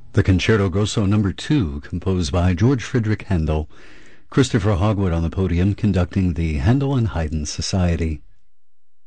The Concerto Grosso No. 2, composed by George Friedrich Handel. Christopher Hogwood on the podium, conducting the Handel and Haydn Society.